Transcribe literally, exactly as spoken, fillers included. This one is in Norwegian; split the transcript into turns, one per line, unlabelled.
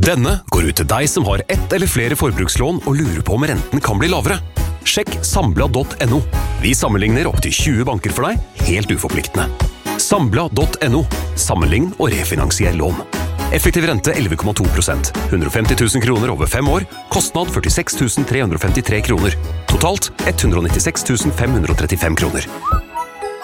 Denne går ut til deg som har ett eller flere forbrukslån og lurer på om renten kan bli lavere. Sjekk sambla punktum no. Vi sammenligner opp til tjue banker for deg, helt uforpliktende. sambla punktum no. Sammenlign og refinansier lån. Effektiv rente elleve komma to prosent. hundre og femti tusen kroner over fem år. Kostnad førtiseks tusen tre hundre og femtitre kroner. Totalt ett hundre og nittiseks tusen fem hundre og trettifem kroner.